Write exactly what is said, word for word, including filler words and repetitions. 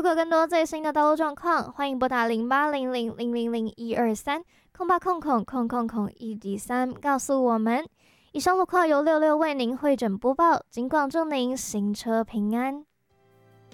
如果更多最新的道路状况，欢迎拨打零八零零零零零一二三空八空空空空空一 D 三告诉我们。以上路况由六六为您会诊播报，尽管祝您行车平安。